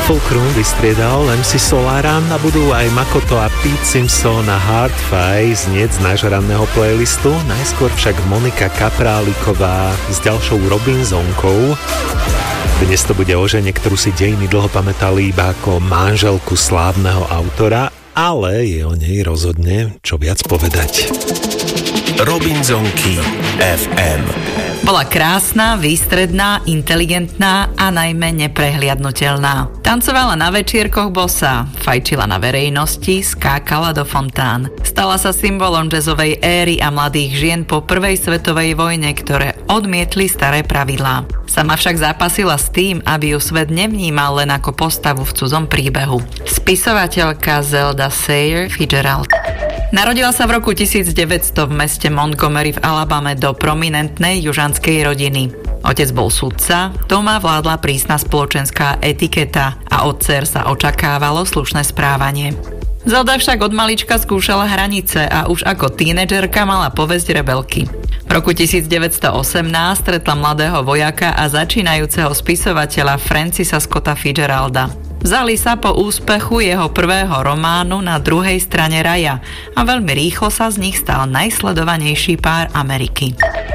Fulcrum vystriedal MC Solara a budú aj Makoto a Pete Simpson a Hardfy znieť z nášho ranného playlistu. Najskôr však Monika Kapráliková s ďalšou Robinzonkou. Dnes to bude o žene, ktorú si dejiny dlho pamätali iba ako manželku slávneho autora, ale je o nej rozhodne čo viac povedať. Robinzonky FM. Bola krásna, výstredná, inteligentná a najmä neprehliadnutelná. Tancovala na večierkoch bosa, fajčila na verejnosti, skákala do fontán. Stala sa symbolom jazzovej éry a mladých žien po prvej svetovej vojne, ktoré odmietli staré pravidlá. Sama však zápasila s tým, aby ju svet nevnímal len ako postavu v cudzom príbehu. Spisovateľka Zelda Sayer Fitzgerald. Narodila sa v roku 1900 v meste Montgomery v Alabame do prominentnej južanskej rodiny. Otec bol sudca, doma vládla prísna spoločenská etiketa a od dcér sa očakávalo slušné správanie. Zelda však od malička skúšala hranice a už ako tínedžerka mala povesť rebelky. V roku 1918 stretla mladého vojaka a začínajúceho spisovateľa Francisa Scotta Fitzgeralda. Vzali sa po úspechu jeho prvého románu Na druhej strane raja a veľmi rýchlo sa z nich stal najsledovanejší pár Ameriky.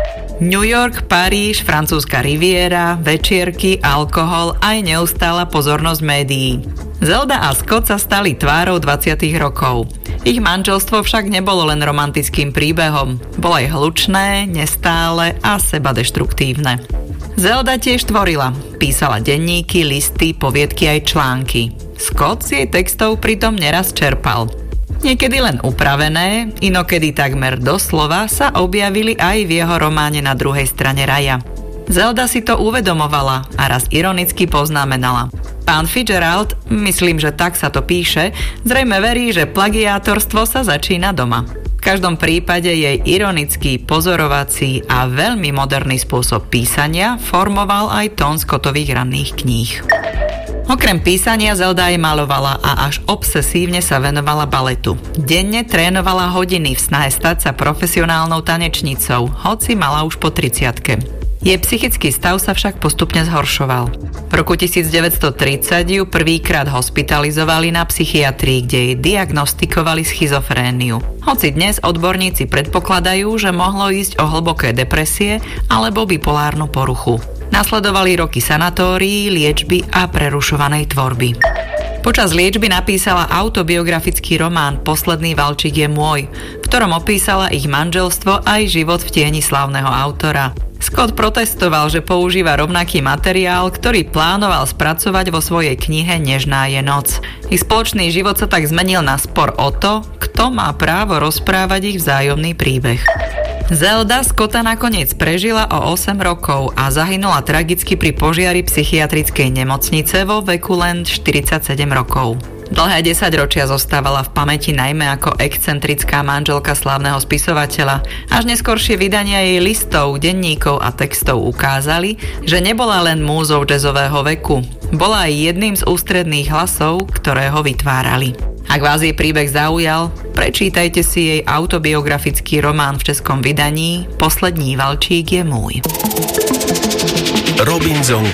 New York, Paríž, francúzska riviera, večierky, alkohol aj neustála pozornosť médií. Zelda a Scott sa stali tvárou 20. rokov. Ich manželstvo však nebolo len romantickým príbehom. Bolo aj hlučné, nestále a sebadeštruktívne. Zelda tiež tvorila. Písala denníky, listy, poviedky aj články. Scott z jej textov pritom neraz čerpal. Niekedy len upravené, inokedy takmer doslova sa objavili aj v jeho románe Na druhej strane raja. Zelda si to uvedomovala a raz ironicky poznamenala. Pán Fitzgerald, myslím, že tak sa to píše, zrejme verí, že plagiátorstvo sa začína doma. V každom prípade jej ironický, pozorovací a veľmi moderný spôsob písania formoval aj tón Scottových ranných kníh. Okrem písania Zelda aj malovala a až obsesívne sa venovala baletu. Denne trénovala hodiny v snahe stať sa profesionálnou tanečnicou, hoci mala už po 30-ke. Jej psychický stav sa však postupne zhoršoval. V roku 1930 ju prvýkrát hospitalizovali na psychiatrii, kde jej diagnostikovali schizofréniu. Hoci dnes odborníci predpokladajú, že mohlo ísť o hlboké depresie alebo bipolárnu poruchu. Nasledovali roky sanatórií, liečby a prerušovanej tvorby. Počas liečby napísala autobiografický román Posledný valčík je môj, v ktorom opísala ich manželstvo aj život v tieni slávneho autora. Scott protestoval, že používa rovnaký materiál, ktorý plánoval spracovať vo svojej knihe Nežná je noc. Ich spoločný život sa tak zmenil na spor o to, kto má právo rozprávať ich vzájomný príbeh. Zelda Scotta nakoniec prežila o 8 rokov a zahynula tragicky pri požiari psychiatrickej nemocnice vo veku len 47 rokov. Dlhé 10 ročia zostávala v pamäti najmä ako excentrická manželka slávneho spisovateľa. Až neskoršie vydania jej listov, denníkov a textov ukázali, že nebola len múzou jazzového veku. Bola aj jedným z ústredných hlasov, ktoré ho vytvárali. Ak vás jej príbeh zaujal, prečítajte si jej autobiografický román v českom vydaní Poslední valčík je môj. Robinzonky